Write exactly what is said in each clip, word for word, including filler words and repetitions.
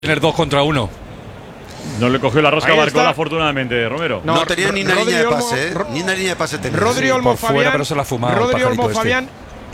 Tener dos contra uno. No le cogió la rosca a Barcola, afortunadamente, Romero. No, no tenía ni una línea de pase, ¿eh? Ni una línea de pase tenía. Rodri Olmo Fabián. Fuera, pero se la ha fumado Rodri Olmo este. Fabián,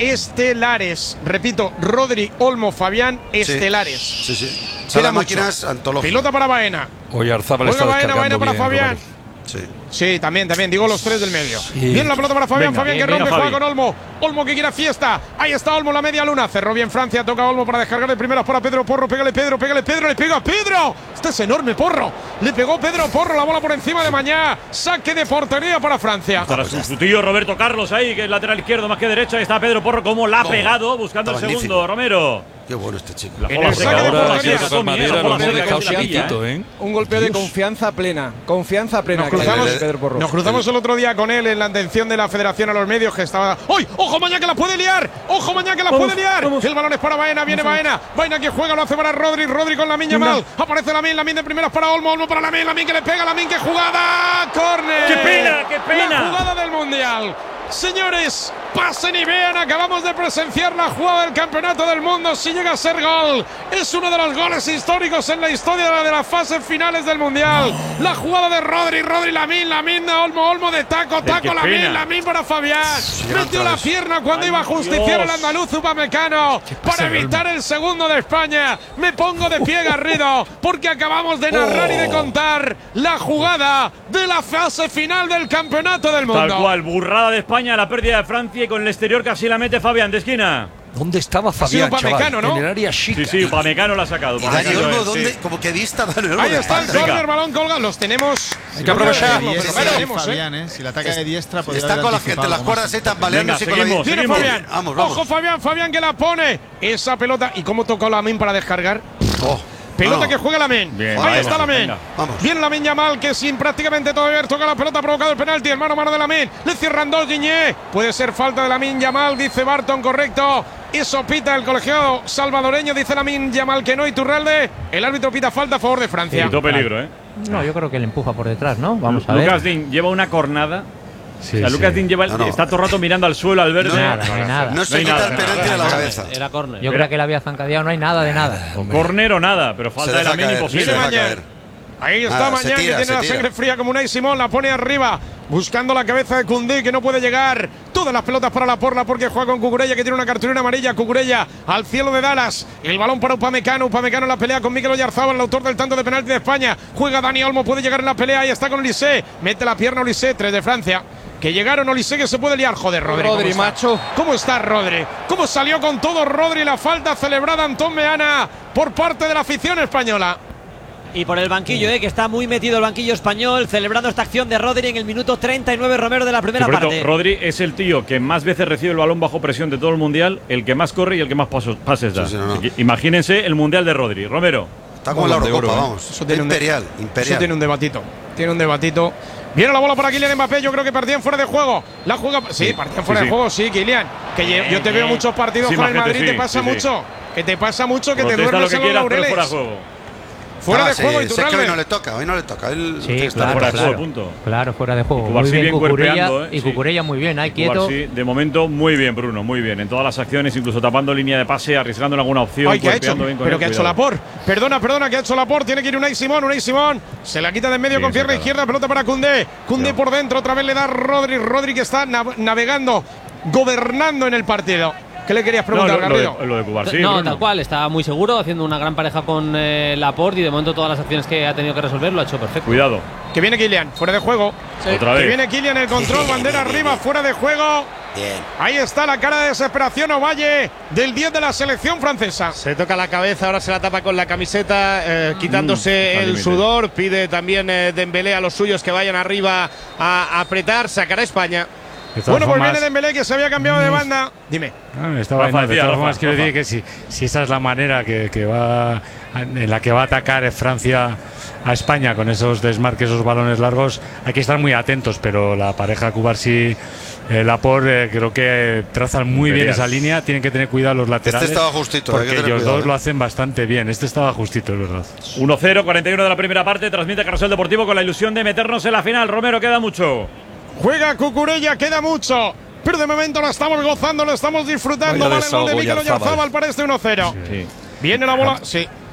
estelares. Repito, Rodri Olmo Fabián, estelares. Sí, sí. sí. Son las máquinas antológicas. Pilota para Baena. Oye, Arzábal está Baena, Baena para bien, Fabián. Romero. Sí. Sí, también, también. Digo los tres del medio. Sí. Viene la pelota para Fabián. Venga, Fabián bien, que rompe, venga, juega con Olmo. Olmo que quiere fiesta. Ahí está Olmo, la media luna. Cerró bien Francia. Toca Olmo para descargar de primeras para Pedro Porro. Pégale, Pedro, pégale, Pedro. Le pega a Pedro. Este es enorme, Porro. Le pegó Pedro Porro. La bola por encima de Mañá. Saque de portería para Francia. Para su, su tío Roberto Carlos ahí, que es lateral izquierdo más que derecho. Ahí está Pedro Porro, como la ha pegado, buscando el segundo, magnífico. Romero. Qué bueno este chico. La En bola el seca, saque de la bola portería. seca, Tocar Tommy, madera, esa lo bola hemos seca dejado que la pilla, chiquitito, ¿eh? ¿eh? Un golpe de confianza plena. Confianza plena. Nos cruzamos, que Pedro Porro. nos cruzamos el otro día con él en la atención de la Federación a los medios que estaba. ¡Uy! ¡Ojo Mañá que la puede liar! ¡Ojo Mañá que la Vamos, puede liar! vamos. El balón es para Baena, viene Baena. Baena que juega, lo hace para Rodri. Rodri con Lamine Yamal. Aparece Lamine, Lamine de primeras para Olmo. Olmo para Lamine, Lamine que le pega. Lamine que jugada. ¡Córner! ¡Qué pena, qué pena! La jugada del Mundial. Señores, pasen y vean, acabamos de presenciar la jugada del Campeonato del Mundo. Si llega a ser gol, es uno de los goles históricos en la historia de las fases finales del Mundial. No. La jugada de Rodri, Rodri, Lamine, Lamine, Olmo, Olmo de taco, taco, Lamine, Lamine para Fabián. Metió la pierna cuando Ay, iba a justiciar Dios. el andaluz Upamecano para evitar el segundo de España. Me pongo de pie, Garrido, porque acabamos de narrar oh. y de contar la jugada de la fase final del Campeonato del Mundo. Tal cual, burrada de España, la pérdida de Francia y con el exterior casi la mete Fabián de esquina. ¿Dónde estaba Fabián, Upamecano, chaval? ¿no? En el área chica. Sí, sí, Upamecano la ha sacado. Dani Olmo, sí. ¿dónde? Como que vista Dani Olmo. Ahí está el corner, córner, balón colgado. Los tenemos. Hay que aprovechar. Pero Diestra, bueno, tenemos, Fabián, ¿eh? Si la ataca de diestra, podría Está haber con la anticipado gente, las algo cuerdas más. se están baleándose con la seguimos, Viene seguimos. Fabián. Vamos, vamos. Ojo, Fabián, Fabián que la pone. Esa pelota. ¿Y cómo tocó Lamine para descargar? Oh. Pelota No. que juega Lamine. Bien, Ahí vamos, está Lamine. venga. Vamos. Viene Lamine Yamal que sin prácticamente todavía toca la pelota ha provocado el penalti. El mano a mano de Lamine. Le cierran dos Gigné. Puede ser falta de Lamine Yamal, dice Barton, correcto. Eso pita el colegiado salvadoreño, dice Lamine Yamal que no. Iturralde. El árbitro pita falta a favor de Francia. Quitó peligro, ¿eh? No, yo creo que le empuja por detrás, ¿no? Vamos a ver. Lucas Digne lleva una cornada. Sí, o sea, sí. Lucas Digne lleva, No, no. está todo el rato mirando al suelo al verde. No, Nada, no hay nada. No se hay quita nada, el penalti nada, de la nada. cabeza. Era córner. Yo creo que le había zancadeado, no hay nada de nada. Córner o nada, pero falta Se de deja Lamine caer, imposible. se deja Mañana. caer. Ahí está Nada, Mañán, se tira, que tiene se la tira. sangre fría como Unai Simón. La pone arriba, buscando la cabeza de Koundé, que no puede llegar. Todas las pelotas para la porla, porque juega con Cucurella, que tiene una cartulina amarilla. Cucurella al cielo de Dallas. El balón para Upamecano. Upamecano en la pelea con Mikel Oyarzabal, el autor del tanto de penalti de España. Juega Dani Olmo, puede llegar en la pelea. Ahí está con Olise. Mete la pierna Olise, tres de Francia. Que llegaron Olise, que se puede liar. Joder, Rodri. Rodri, ¿cómo está? macho. ¿Cómo está Rodri? ¿Cómo salió con todo Rodri? La falta celebrada Antón Meana por parte de la afición española. Y por el banquillo, eh, que está muy metido el banquillo español, celebrando esta acción de Rodri en el minuto treinta y nueve, Romero, de la primera Sí, por parte. cierto, Rodri es el tío que más veces recibe el balón bajo presión de todo el mundial, el que más corre y el que más pasos, pases da. Sí, sí, no, no. Así que imagínense el mundial de Rodri. Romero. Está como en la Balón de Eurocopa, oro, ¿eh? vamos. Eso tiene un de- imperial, Eso imperial. tiene un debatito. Tiene un debatito. Viene la bola para Kylian Mbappé. Yo creo que partían fuera de juego. La juega. Sí, partían fuera sí, de sí. juego, sí, Kylian. Que ye- yo te veo muchos partidos Sí, con el majete, Madrid. sí, te pasa sí, sí. mucho. Que te pasa mucho que te Protesta lo duermes que en los quieras, pero laureles. fuera de juego. Fuera Ah, de sí, juego, sé que hoy Iturralde. no le toca, hoy no le toca. Él Sí, tiene que estar claro, fuera de claro. juego, punto. Claro, fuera de juego. Cubarsí Muy bien, bien Cucurella. cuerpeando, ¿eh? Y Sí. Cucurella muy bien, ahí quieto. Cubarsí, de momento, muy bien, Bruno, muy bien. En todas las acciones, incluso tapando línea de pase, arriesgando en alguna opción. Ay, ¿qué ha hecho? cuerpeando bien con Pero él, que ha hecho cuidado. Laporte. Perdona, perdona, que ha hecho Laporte. Tiene que ir Unai Simón, Unai Simón. Se la quita de en medio Bien con pierna sacado. izquierda. Pelota para Koundé. Koundé Bien. por dentro. Otra vez le da Rodri. Rodri que está nav- navegando, gobernando en el partido. ¿Qué le querías No, preguntar, lo, lo Garrido? de, lo de Cubarsí, no, Bruno. tal cual, está muy seguro, haciendo una gran pareja con eh, Laporte y de momento todas las acciones que ha tenido que resolver lo ha hecho perfecto. Cuidado. Que viene Kylian, fuera de juego. Otra Que vez. viene Kylian el control, bandera arriba, fuera de juego. Bien. Ahí está la cara de desesperación Ovalle del diez de la selección francesa. Se toca la cabeza, ahora se la tapa con la camiseta, eh, quitándose Mm, está al el límite. sudor. Pide también eh, Dembélé a los suyos que vayan arriba a apretar, sacará España. De todas Bueno, pues formas, viene Dembélé que se había cambiado de banda. Dime. Ah, estaba Rafa, bien, de decía, todas Rafa, formas, quiero Rafa. decir que si, si esa es la manera que, que va en la que va a atacar Francia a España con esos desmarques, esos balones largos, hay que estar muy atentos, pero la pareja Cubarsí eh, Laporte eh, creo que trazan muy bien Deberías. esa línea, tienen que tener cuidado los laterales. estaba justito, hay que porque tener ellos cuidado, dos ¿eh? lo hacen bastante bien. Este estaba justito, es verdad. uno cero, cuarenta y uno de la primera parte. Transmite Carrusel Deportivo con la ilusión de meternos en la final. Romero, queda mucho. Juega Cucurella, queda mucho. Pero de momento lo estamos gozando, lo estamos disfrutando. Vaya Vale el gol de desahogo, Mikel Oyarzabal. Oyarzabal para este uno cero. Sí. Viene la bola, sí.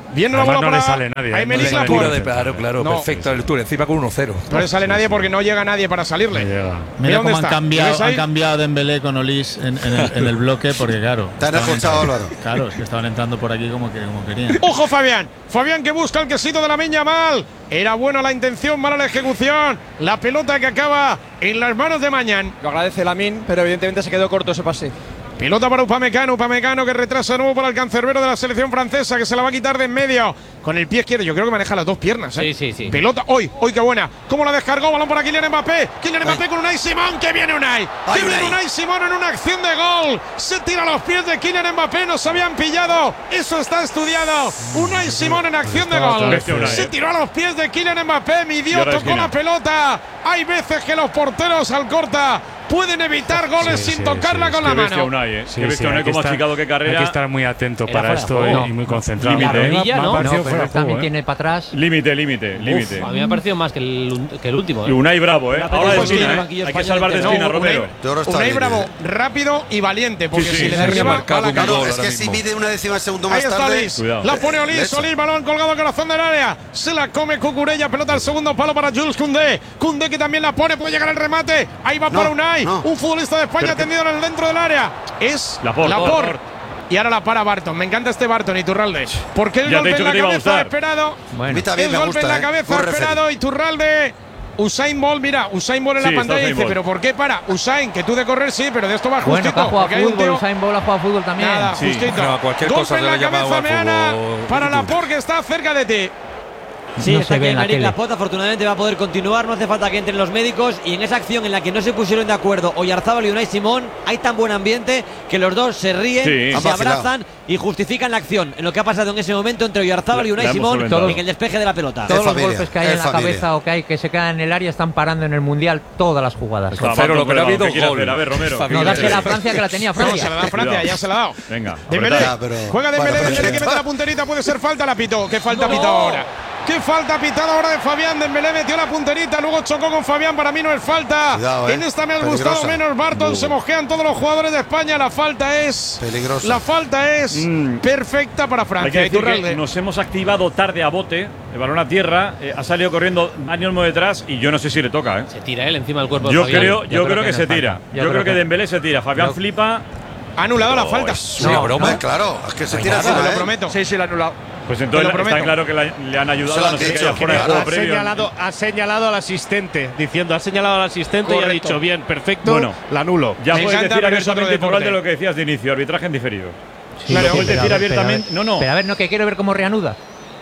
Viene la Además, bola no le para sale nadie, ¿eh? Aymeric No le sale Laporte. nadie. Claro, claro, No. perfecta la lectura. Encima con uno cero. No le sale nadie porque no llega nadie para salirle. No llega. Mira Mira dónde cómo han está. cambiado, ¿Lo ves ahí? han cambiado Dembélé con Olís en, en el, en el bloque, porque claro. Te han estaban escuchado, entrando- Álvaro. Claro, es que estaban entrando por aquí como, que, como querían. Ojo Fabián, Fabián que busca el quesito de la Miña mal. Era buena la intención, mala la ejecución. La pelota que acaba en las manos de Mañán. Lo agradece Lamine, pero evidentemente se quedó corto ese pase. Pelota para Upamecano, Upamecano que retrasa de nuevo para el cancerbero de la selección francesa, que se la va a quitar de en medio con el pie izquierdo. Yo creo que maneja las dos piernas, ¿eh? Sí, sí, sí. Pelota, hoy, hoy qué buena. ¿Cómo la descargó? Balón para Kylian Mbappé. Kylian Mbappé con Unai Simón, que viene Unai. Ay, Que viene Unai. Unai Simón en una acción de gol. Se tira a los pies de Kylian Mbappé, nos habían pillado. Eso está estudiado. Unai Simón en acción de Estaba otra gol. vez Unai, Se ¿eh? tiró a los pies de Kylian Mbappé, midió, ahora tocó esquina. la pelota. Hay veces que los porteros al corta pueden evitar goles Sí, sin sí, tocarla sí, con sí. la Qué bestia mano. Unai, ¿eh? Sí, Qué bestia sí, Unai, hay que cómo ha estar- achicado qué carrera. Hay que estar muy atento Era para fuera de esto juego. y muy concentrado. Límite, A mí me ha- rodilla, me ha ¿no? parecido No, fuera pero de juego, también ¿eh? tiene para atrás. Límite, límite, límite. A mí me ha parecido más que el, que el último. Y ¿eh? Unai bravo, ¿eh? La Ahora de pelota esquina, tiene el ¿eh? banquillo Hay que español salvar de entero. esquina, No, Romero. De oro está Unai bien, Bravo, eh. rápido y valiente, porque Sí, sí. si le Tendría que derriba, marcar va a la un cara. gol Claro, es ahora que si mismo. mide una décima de segundo Ahí más está tarde. Olís. Cuidado. La pone Eh, Olís. eso. Olís, balón colgado al corazón del área. Se la come Cucurella. Pelota al segundo palo para Jules Koundé. Koundé que también la pone. Puede llegar el remate. Ahí va No, para Unai. no. Un futbolista de España Pero que- tendido en el dentro del área. Es Laporte. Laporte. Laporte. Y ahora la para Barton. Me encanta este Barton, Iturralde. Porque el Ya te he golpe dicho en que la te iba a cabeza gustar. esperado. A Bueno, mí también El me golpe gusta. en la eh. cabeza Muy esperado. Iturralde. Usain Bolt, mira, Usain Bolt en Sí, la está pantalla Usain dice, Bolt. pero ¿por qué para? Usain, que tú de correr sí, pero de esto va bueno, justito. que ha jugado porque a hay un fútbol, tío- Usain Bolt ha jugado a fútbol también. Nada, Sí. justito. No, cualquier Golpe cosa en se la le llama cabeza, al Meana, fútbol. para Laporte, que está cerca de ti. Sí, No está se ve aquí en la Aymeric tele. Laporte, afortunadamente va a poder continuar, no hace falta que entren los médicos y en esa acción en la que no se pusieron de acuerdo Oyarzábal y Unai Simón, hay tan buen ambiente que los dos se ríen, Sí. se Han vacilado. abrazan y justifican la acción en lo que ha pasado en ese momento entre Oyarzábal y La- Unai la hemos Simón solventado. en el despeje de la pelota. Todos Es los familia, golpes que hay es en la familia. cabeza o que hay que se quedan en el área están parando en el mundial todas las jugadas. Está Cero, lo que no ha Barton, habido ¿qué quiere gol. hacer? A ver, Romero. Familia. No, dásela a Francia que la tenía No, se Francia. la da Francia, Cuidado. ya se la ha dado. Venga, Dembélé. apretad. Ya, pero- Juega Dembélé, Bueno, Dembélé que perfecto. mete la punterita, puede ser falta, la pitó. ¿Qué falta pitó ahora? ¿Qué falta pitado ahora de Fabián? Dembélé metió la punterita, luego chocó con Fabián, para mí no es falta. Cuidado, eh. En esta me ha Peligrosa. gustado menos Barton, se mosquean todos los jugadores de España, la falta es… Peligrosa. La falta es Mm. perfecta para Hay que Francia. decir que Iturralde. nos hemos activado tarde a bote, el balón a tierra, eh, ha salido corriendo Dani Olmo detrás y yo no sé si le toca, ¿eh? Se tira él encima del cuerpo de Yo Fabián. creo, yo creo que no se es falta. tira. Yo Yo creo creo que que- Dembélé se tira. Fabián Yo- flipa. Ha anulado la falta. Es una No, broma, no. claro. Es que se tira Te encima, lo ¿eh? prometo. Sí, sí, lo ha anulado. Pues Te entonces lo prometo. está claro que la- le han Se ayudado lo a han no ser que dicho, haya fuera de claro. juego Ha previo. señalado, ha señalado al asistente, diciendo, ha señalado al asistente y ha Correcto. dicho, bien, perfecto, Bueno. la anulo. Ya Me puedes encanta, decir pero es otro abiertamente Iturralde deporte. lo que decías de inicio, arbitraje en diferido. Sí, Claro, sí, puedes pero decir a ver, pero a ver. abiertamente. No, no. Pero a ver, no, que quiero ver cómo reanuda.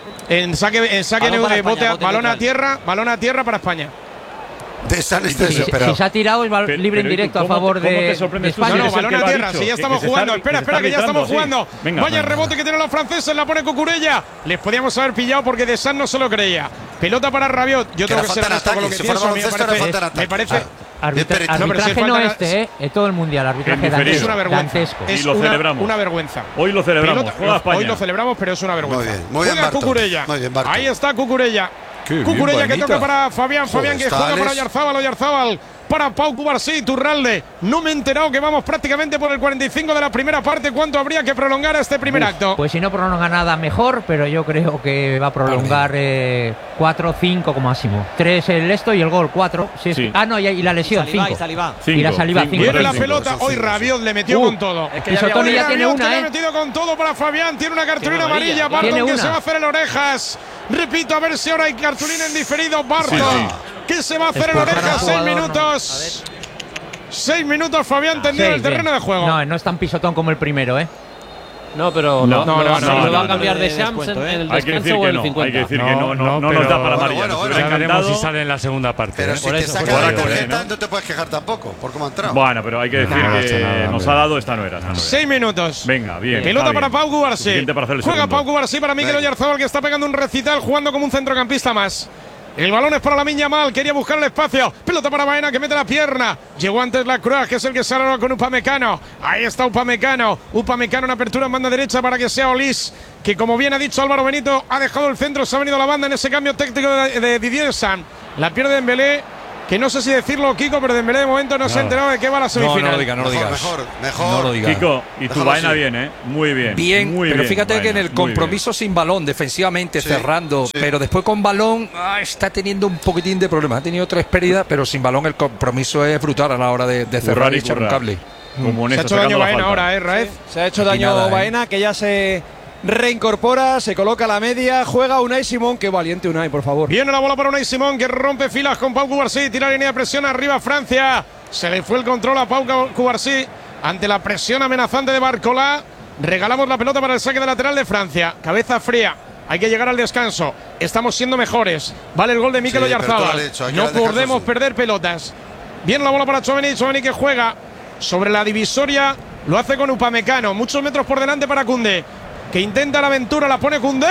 En saque, en saque Balón para de España, bote, bote balón a neutral. tierra, balón a tierra para España. De San Si, Estrella, si- pero. si se ha tirado es val- Pero- libre pero indirecto a ¿cómo te- favor cómo te de, de sorprendes tú? No, España. no, eres el balón que a lo ha tierra, dicho, si ya que- estamos que se jugando. está- Espera, que se espera, está que ya estamos arbitrando, jugando. sí. Venga, Vaya el venga. rebote que tienen los franceses, la pone Cucurella. Les podíamos haber pillado porque De San no se lo creía. Pelota para Rabiot. Yo Que tengo era que ser falta en honesto con lo ataque. que Si fuera pienso. A mí me baloncesto, era parece, falta en ataque. me parece Ah. Arbitra- Bien, pero- No, pero si arbitraje es no falta- este, ¿eh? En todo el mundial, arbitraje En diferido. es una dantesco. vergüenza. dantesco. Es Y lo una, celebramos. una vergüenza. Hoy lo celebramos. Pelota- Juega España. Hoy lo celebramos, pero es una vergüenza. Muy bien, muy bien, Juega Barton. Cucurella. Muy bien, Barton. Ahí está Cucurella. Qué bien, Cucurella que Juanita. toca para Fabián. Joder, Fabián que está juega para Alex. Oyarzábal. Oyarzábal para Pau Cubarsí, Iturralde. No me he enterado que vamos prácticamente por el cuarenta y cinco de la primera parte. ¿Cuánto habría que prolongar a este primer acto? Pues si no prolonga nada, mejor, pero yo creo que va a prolongar cuatro o cinco como máximo. tres el esto y el gol, cuatro. Sí. Ah, no, y, y la lesión, Saliba y cinco. Saliba. Cinco, Y la saliva, cinco, cinco. Viene la cinco. pelota. Hoy Rabiot le metió Uh, con todo. Es que ya Pisotón había- ya tiene Rabiot que una, le ha ¿eh? metido con todo para Fabián. Tiene una cartulina Tiene amarilla. amarilla. Barton Tiene que una. se va a hacer en orejas. Repito, a ver si ahora hay cartulina en diferido. Barton Sí, que se va a hacer en Expulsar al orejas. Seis jugador, no. minutos. Seis minutos Fabián tendido en el Seis, bien. terreno de juego. No, no es tan pisotón como el primero, ¿eh? No, pero No, no, no, no, se no, lo no, va a no, cambiar no, de de Shams descuento, en ¿eh? el Hay que decir descanso o que el no. Hay cincuenta. que decir que no, no, no, nos da para la amarilla. bueno, Nos bueno, hubiera bueno. Ya veremos encantado. si sale en la segunda parte. Pero ¿eh? si Por te eso, saca por la eso. tarjeta, ¿no? no te puedes quejar tampoco, por cómo ha entrado. Bueno, pero hay que decir No, no ha que hecho nada, nos hombre. ha dado esta no era. esta no era. Seis minutos. Venga, bien. Pelota está para bien. Pau Cubarsí. Suficiente para hacer el Juega segundo. Pau Cubarsí para Miguel Venga. Oyarzábal, que está pegando un recital jugando como un centrocampista más. El balón es para la Miña Mal, quería buscar el espacio. Pelota para Baena que mete la pierna. Llegó antes la Cruz, que es el que sale ahora con Upamecano. Ahí está Upamecano. Upamecano en apertura en banda derecha para que sea Olís, que como bien ha dicho Álvaro Benito, ha dejado el centro, se ha venido la banda en ese cambio técnico de, de Didier Deschamps. La pierde Dembélé, que no sé si decirlo, Kiko, pero Dembélé de momento no, no se ha enterado de qué va la semifinal. No, no lo digas, no lo digas. Mejor, mejor. No lo digas. Kiko, y tu vaina bien, ¿eh? Muy bien. Bien, muy pero bien, fíjate vaina, que en el compromiso sin balón, defensivamente, Sí, cerrando, sí. pero después con balón ah, está teniendo un poquitín de problemas. Ha tenido tres pérdidas, pero sin balón el compromiso es brutal a la hora de, de cerrar Currar y y echar un currar. cable. Como Se ha Néstor hecho daño sacando la Baena falta. ahora, ¿eh, Raez? Se ha hecho Aquí daño nada, ¿eh? Baena, que ya se reincorpora, se coloca a la media, juega Unai Simón. Qué valiente Unai, por favor. Viene la bola para Unai Simón, que rompe filas con Pau Cubarsí, tira línea de presión arriba Francia. Se le fue el control a Pau Cubarsí ante la presión amenazante de Barcola. Regalamos la pelota para el saque de lateral de Francia. Cabeza fría. Hay que llegar al descanso. Estamos siendo mejores. Vale el gol de Mikel Sí, pero tú lo Oyarzabal. has dicho, hay que No dar descanso, podemos sí. perder pelotas. Viene la bola para Tchouaméni. Tchouaméni que juega sobre la divisoria. Lo hace con Upamecano. Muchos metros por delante para Koundé, que intenta la aventura. La pone Koundé.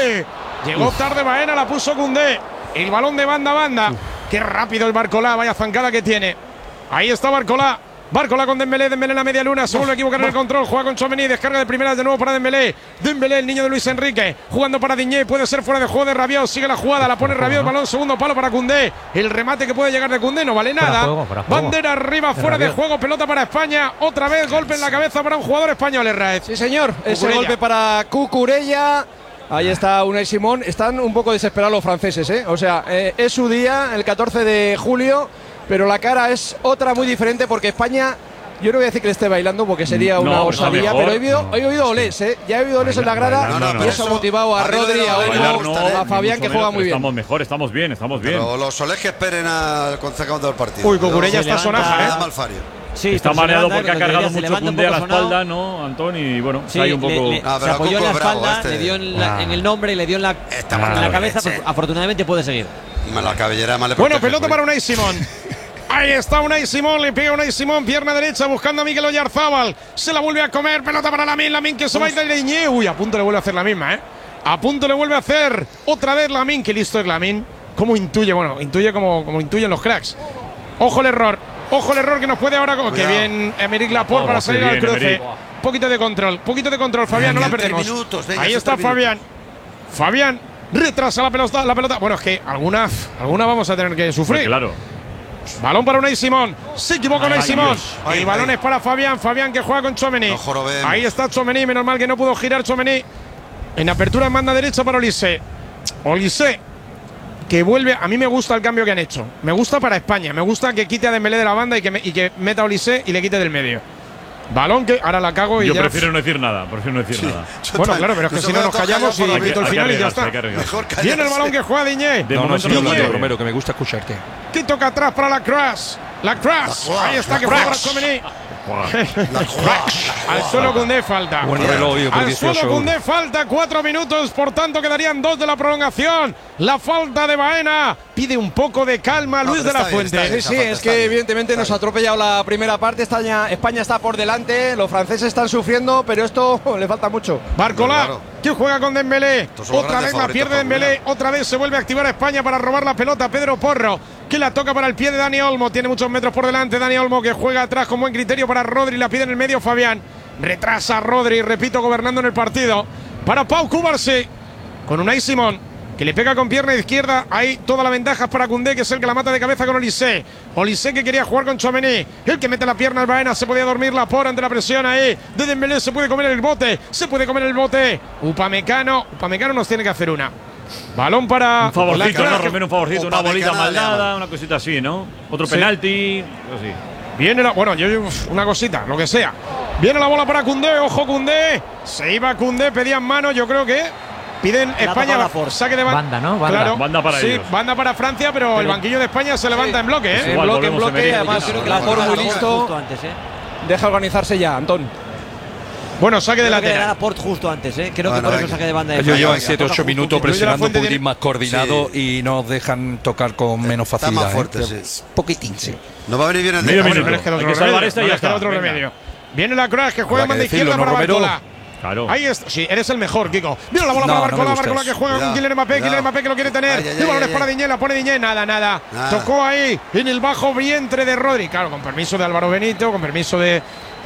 Llegó Uf. tarde Baena. La puso Koundé. El balón de banda a banda. Uf. Qué rápido el Barcola. Vaya zancada que tiene. Ahí está Barcola. Barcola con Dembélé, Dembélé en la media luna, se vuelve a equivocar en el control, juega con Tchouaméni, descarga de primeras de nuevo para Dembélé. Dembélé, el niño de Luis Enrique, jugando para Digne, puede ser fuera de juego de Rabiot, sigue la jugada, la pone Rabiot, balón segundo palo para Koundé. El remate que puede llegar de Koundé no vale nada. Fuera juego, fuera juego. Bandera arriba, fuera de juego, pelota para España. Otra vez golpe en la cabeza para un jugador español, Herrera. Sí, señor, ese Cucurella. golpe para Cucurella. Ahí está Unai Simón. Están un poco desesperados los franceses, ¿eh? O sea, eh, es su día, el catorce de julio, pero la cara es otra muy diferente porque España. Yo no voy a decir que le esté bailando porque sería No, una pero osadía, mejor. pero he oído, No, he oído olés, ¿eh? Ya he oído olés en la grada bailar, no, no, y eso ha motivado a Arriba de Rodri, la a bailar, Olmo, no, a Fabián, que juega muy bien. Estamos mejor, estamos bien, estamos bien. Pero los solés que esperen al concejal del partido. Uy, Cucurella está levanta, sonaja, Me ¿eh? da mal fario. Sí, Está se mareado levanta, porque ha lo que cargado diría, se mucho levanta un Koundé a la poco sonado. espalda, ¿no, Antón? Y bueno, Sí, hay un poco. le, le, Ah, se pero apoyó en Cuco la es bravo, espalda, este. le dio en, la, Ah. en el nombre y le dio en la, Está en mal la la cabeza. leche. Afortunadamente puede seguir. La cabellera más le Bueno, protege, pelota güey. para Unai Simón. Ahí está Unai Simón, le pega Unai Simón, pierna derecha buscando a Mikel Oyarzabal. Se la vuelve a comer, pelota para Lamine, Lamine que se va a ir de Digne. Uy, a punto le vuelve a hacer la misma, ¿eh? A punto le vuelve a hacer otra vez Lamine, que listo es Lamine. ¿Cómo intuye? Bueno, intuye como, como intuyen los cracks. Ojo el error, ojo el error que nos puede ahora. Como que bien Emerick Laporte Oh, para qué salir al bien, cruce. Emerick. Poquito de control, poquito de control, Fabián, no la Venga, tres perdemos. minutos, venga, Ahí esos está tres minutos. Fabián. Fabián retrasa la pelota, la pelota. Bueno, es que alguna, alguna vamos a tener que sufrir. Pues claro. Balón para Unai Simón. Se equivoca Unai Ay, Simón. Dios. Ay, El balón ay. es para Fabián. Fabián que juega con Tchouaméni. No jorobemos. Ahí está Tchouaméni. Menos mal que no pudo girar Tchouaméni. En apertura en banda derecha para Olise. Olise que vuelve. A mí me gusta el cambio que han hecho. Me gusta para España. Me gusta que quite a Dembélé de la banda y que, me- y que meta a Olise y le quite del medio. Balón que ahora la cago y Yo ya. prefiero no decir nada, prefiero no decir nada. Bueno, claro, pero es que si no nos callamos y Hay que- grito el hay que final y ya arriesgarse, está. hay que arriesgarse. Mejor callarse. Viene el balón que juega Digne. De No, no, momento sigue no hablando, puede. Romero, que me gusta escucharte. Que toca atrás para la Cross. La Cross. Ahí está que juega para Tchouaméni. Al suelo Koundé falta. Buen reloj, oye, por Al suelo dieciocho. Koundé falta cuatro minutos, por tanto quedarían dos de la prolongación. La falta de Baena pide un poco de calma No, Luis pero de la está bien, Fuente. está bien. Sí, sí, es que evidentemente nos ha atropellado la primera parte. España, España está por delante, los franceses están sufriendo, pero esto le falta mucho. Barcola, Claro. que juega con Dembélé. Estos son los Otra grandes vez la favoritos pierde para Dembélé. Mundial. Otra vez se vuelve a activar a España para robar la pelota. Pedro Porro, que la toca para el pie de Dani Olmo. Tiene muchos metros por delante. Dani Olmo que juega atrás con buen criterio para Rodri. La pide en el medio Fabián. Retrasa a Rodri, repito, gobernando en el partido. Para Pau Cubarsí, con Unai Simón, que le pega con pierna izquierda. Ahí toda la ventaja es para Koundé, que es el que la mata de cabeza con Olise. Olise que quería jugar con Tchouaméni. El que mete la pierna al Baena. Se podía dormir la por ante la presión ahí de Dembélé. Se puede comer el bote. Se puede comer el bote. Upamecano. Upamecano nos tiene que hacer una. Balón para. Un favorcito, la- ¿no? Romero, un favorcito, una bolita Upamecano mal le dada, llaman. una cosita así, ¿no? Otro Sí. penalti, algo así. Viene la. Bueno, yo, yo- una cosita, lo que sea. Viene la bola para Koundé. Ojo, Koundé. Se iba Koundé, pedían mano. Yo creo que piden La España. toca Laporte. Saque de banda. Banda, ¿no? Banda. Claro. Banda para sí, ellos. banda para Francia, pero, el banquillo de España se levanta en bloque, ¿eh? Sí, En igual, bloque, en volvemos a bloque, Emerick. además Yo creo que la la por muy justo listo. antes, ¿eh? Deja organizarse ya, Antón. Bueno, saque de Creo que le da lateral. Laporte justo antes, ¿eh? Creo Bueno, que por eso venga. saque de banda. de Ellos España. llevan venga, siete toca ocho justo, minutos justo. Luis de la presionando un Fuente poquitín tiene- más coordinado y nos dejan tocar con menos Está facilidad. más fuerte, ¿eh? sí. Poquitín, sí. No va a venir bien el Medio de minuto. Pero es que el Hay otro que salvar remedio, esta y no ya les queda está, otro venga. remedio. Viene la Cross que juega Habrá manda que decirlo, izquierda ¿no, para Romero? Barcola. Claro. Ahí está. Sí, eres el mejor, Kiko. Viene la bola No, para no me Barcola. gusta Barcola eso. que juega con Cuidado, Kylian Mbappé. cuidado. Kylian Mbappé que lo quiere tener. Ay, ay, El balón ay, es para ay. Diñé, la pone Diñé. Nada, nada. Nada. Tocó ahí en el bajo vientre de Rodri. Claro, con permiso de Álvaro Benito, con permiso de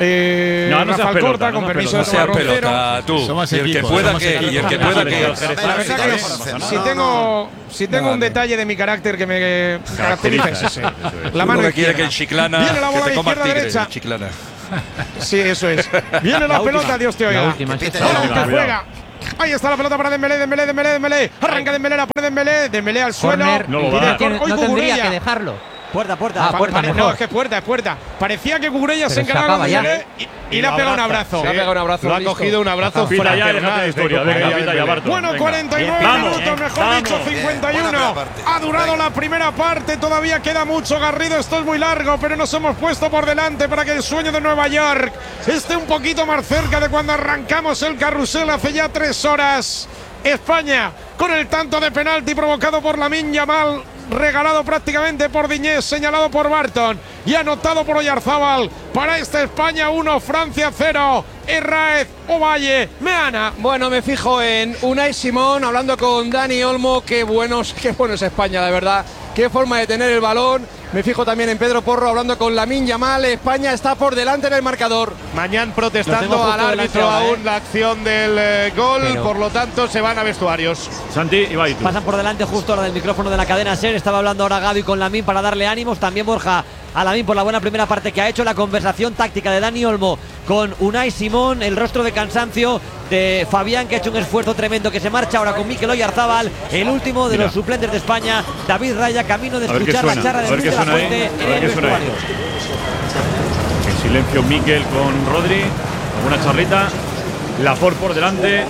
Eh, No, no seas Rafael pelota, Corta, no con seas permiso No de sea Tomás Roncero. pelota, tú. Somos Y el que equipo, pueda somos que. equipo. Y el que Somos pueda equipo. que. La verdad que si tengo, si tengo un detalle de mi carácter que me caracteriza es ese. La mano Uno que quiere que izquierda. el Chiclana. Viene la Que bola te de coma izquierda a tigre, derecha. el Chiclana. Sí, eso es. Viene la, La pelota, última. Dios te La oiga. última, Que esa pite es ya. Balón que juega. Ahí está la pelota para Dembélé, Dembélé, Dembélé, Dembélé. Arranca Dembélé, la pone Dembélé, Dembélé al suelo. Corner, No lo y va a tiene dar. que- Hoy no tendría Cucurella. que dejarlo. Puerta, puerta. Ah, puerta, Pare- no, mejor. es que es puerta, es puerta. Parecía que Cucurella se Pero se encargaba acaba de ya. Dembélé y, y le ha pegado un abrazo. Le ha pegado un abrazo. Lo ha listo. cogido un abrazo Pita ya y fraternal déjate de de historia. Venga, Cucurella pita ya, Dembélé. Barton. Bueno, Venga. cuarenta y nueve Vamos, minutos, mejor vamos. dicho, cincuenta y uno. Bien, buena parte. Ha durado la primera parte, todavía queda mucho, Garrido. Esto es muy largo, pero nos hemos puesto por delante para que el sueño de Nueva York esté un poquito más cerca de cuando arrancamos el carrusel hace ya tres horas. España con el tanto de penalti provocado por Lamine Yamal, regalado prácticamente por Diñés, señalado por Barton y anotado por Oyarzábal. Para esta España uno, Francia cero. Herráez, Ovalle, Meana. Bueno, me fijo en Unai Simón hablando con Dani Olmo. Qué buenos, qué bueno es España, de verdad. Qué forma de tener el balón. Me fijo también en Pedro Porro hablando con Lamine Yamal. España está por delante en el marcador. Mañana Lo protestando tengo justo al árbitro delante ahora, aún ¿eh? la acción del eh, gol, Pero- por lo tanto se van a vestuarios. Santi, Ibai, tú. Pasan por delante justo ahora del micrófono de la cadena SER. Estaba hablando ahora Gaby con Lamine para darle ánimos. También Borja a Lamine por la buena primera parte que ha hecho. La conversación táctica de Dani Olmo con Unai Simón. El rostro de cansancio de Fabián, que ha hecho un esfuerzo tremendo, que se marcha ahora con Mikel Oyarzábal. El último de Mira. los suplentes de España, David Raya, camino de A ver qué escuchar la suena, charla a de ver Luis qué de la suena ahí, Fuente a ver en el qué suena ahí. vestuario. En silencio Mikel con Rodri. Alguna charlita. Laporte por delante.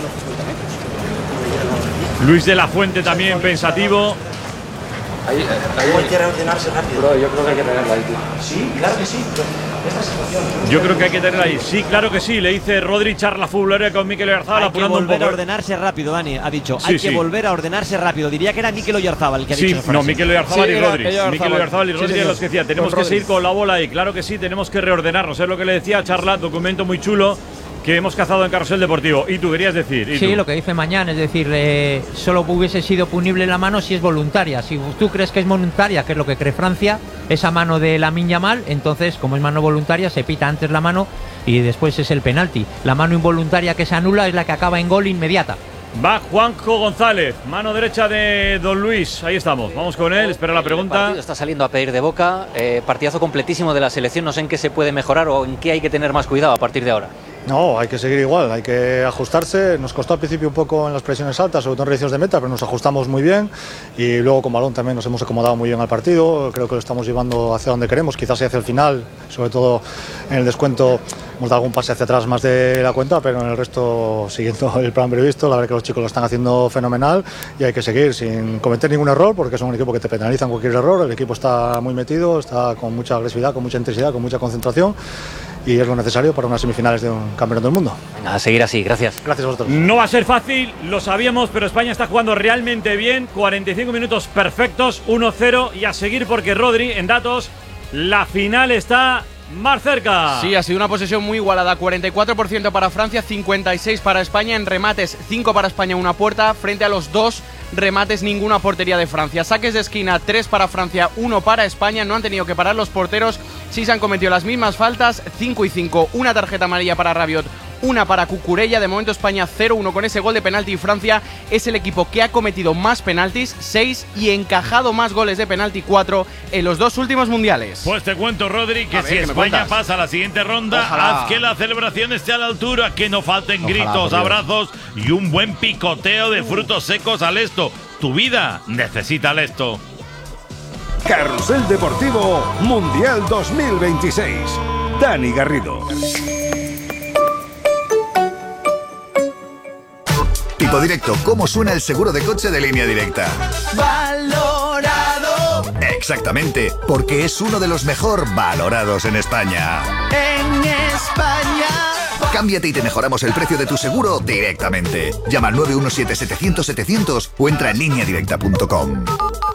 Luis de la Fuente también pensativo. Hay que reordenarse rápido. Bro, yo creo que hay que tenerla ahí, tío. Sí, claro que sí. Esta situación. Yo creo que hay que tenerla ahí. Sí, claro que sí. Le dice Rodri, charla futbolera con Mikel Oyarzábal, Hay que apurando un volver poco. a ordenarse rápido, Dani. Ha dicho, Sí, hay que sí. volver a ordenarse rápido. Diría que era Mikel Oyarzábal el que ha Sí, dicho esa no, frase. Mikel Oyarzábal Sí, y era Rodri. Oyarzábal. Mikel Oyarzábal y Sí, Rodri señor. eran los que decía, tenemos Con que Rodri. seguir con la bola ahí. Claro que sí, tenemos que reordenarnos. Es lo que le decía Charla, documento muy chulo que hemos cazado en Carrusel Deportivo. Y tú querías decir. ¿Y Sí, tú? lo que dice mañana, es decir, eh, solo hubiese sido punible la mano si es voluntaria. Si tú crees que es voluntaria, que es lo que cree Francia, esa mano de Lamine Yamal, entonces como es mano voluntaria se pita antes la mano y después es el penalti. La mano involuntaria que se anula es la que acaba en gol inmediata. Va Juanjo González, mano derecha de Don Luis. Ahí estamos, vamos con él, espera la El pregunta. partido está saliendo a pedir de boca. Eh, partidazo completísimo de la selección. No sé en qué se puede mejorar o en qué hay que tener más cuidado a partir de ahora. No, hay que seguir igual, hay que ajustarse. Nos costó al principio un poco en las presiones altas, sobre todo en rediciones de meta, pero nos ajustamos muy bien y luego con balón también nos hemos acomodado muy bien al partido. Creo que lo estamos llevando hacia donde queremos, quizás hacia el final, sobre todo en el descuento hemos dado algún pase hacia atrás más de la cuenta, pero en el resto siguiendo el plan previsto. La verdad que los chicos lo están haciendo fenomenal y hay que seguir sin cometer ningún error porque es un equipo que te penaliza en cualquier error. El equipo está muy metido, está con mucha agresividad, con mucha intensidad, con mucha concentración y es lo necesario para unas semifinales de un campeón del mundo. Venga, a seguir así, gracias. Gracias a vosotros. No va a ser fácil, lo sabíamos, pero España está jugando realmente bien. cuarenta y cinco minutos perfectos, uno cero y a seguir porque Rodri, en datos, la final está más cerca. Sí, ha sido una posesión muy igualada, cuarenta y cuatro por ciento para Francia, cincuenta y seis para España, en remates cinco para España, una puerta, frente a los dos remates, ninguna portería de Francia. Saques de esquina, tres para Francia, uno para España, no han tenido que parar los porteros, sí se han cometido las mismas faltas, cinco y cinco, una tarjeta amarilla para Rabiot, una para Cucurella. De momento España cero uno con ese gol de penalti. Francia es el equipo que ha cometido más penaltis, seis, y encajado más goles de penalti, cuatro, en los dos últimos mundiales. Pues te cuento, Rodri, que A ver, si ¿qué me España cuentas? pasa a la siguiente ronda, Ojalá. haz que la celebración esté a la altura, que no falten Ojalá, gritos, por Dios. abrazos y un buen picoteo de frutos secos al esto. Tu vida necesita el esto. Carrusel Deportivo Mundial dos mil veintiséis. Dani Garrido. Tipo Directo, ¿cómo suena el seguro de coche de Línea Directa? Valorado Exactamente, porque es uno de los mejor valorados en España. en España. Cámbiate y te mejoramos el precio de tu seguro directamente. Llama al nueve uno siete setecientos setecientos o entra en línea directa punto com.